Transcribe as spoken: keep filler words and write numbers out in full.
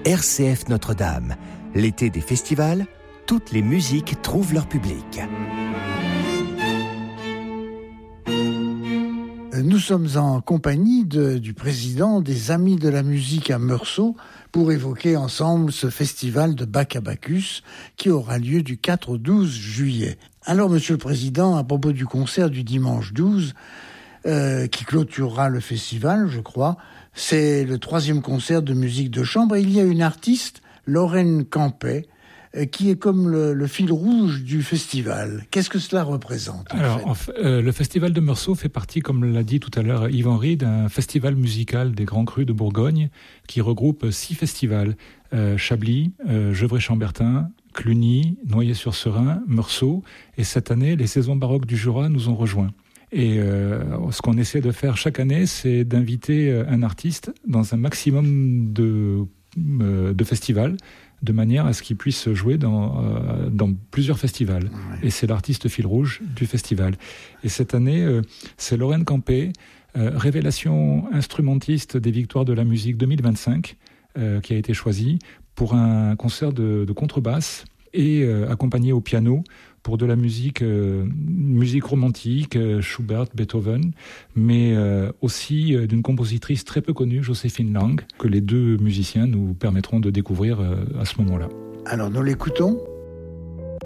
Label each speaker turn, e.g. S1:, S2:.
S1: R C F Notre-Dame. L'été des festivals, toutes les musiques trouvent leur public.
S2: Nous sommes en compagnie de, du président des Amis de la musique à Meursault pour évoquer ensemble ce festival de Bac à Bacchus qui aura lieu du quatre au douze juillet. Alors, Monsieur le Président, à propos du concert du dimanche douze, euh, qui clôturera le festival, je crois, c'est le troisième concert de musique de chambre et il y a une artiste, Lorraine Campet, qui est comme le, le fil rouge du festival. Qu'est-ce que cela représente en
S3: Alors,
S2: fait
S3: en fait, euh, le festival de Meursault fait partie, comme l'a dit tout à l'heure Yvan Ried, d'un festival musical des Grands Crus de Bourgogne qui regroupe six festivals. Euh, Chablis, euh, Gevrey-Chambertin, Cluny, Noyers-sur-Serein, Meursault. Et cette année, les saisons baroques du Jura nous ont rejoints. Et euh, ce qu'on essaie de faire chaque année, c'est d'inviter un artiste dans un maximum de, euh, de festivals, de manière à ce qu'il puisse jouer dans, euh, dans plusieurs festivals. Ouais. Et c'est l'artiste fil rouge du festival. Et cette année, euh, c'est Lorraine Campet, euh, révélation instrumentiste des Victoires de la musique deux mille vingt-cinq, euh, qui a été choisie pour un concert de, de contrebasse et euh, accompagné au piano pour de la musique, euh, musique romantique, euh, Schubert, Beethoven, mais euh, aussi euh, d'une compositrice très peu connue, Joséphine Lang, que les deux musiciens nous permettront de découvrir euh, à ce moment-là.
S2: Alors nous l'écoutons ?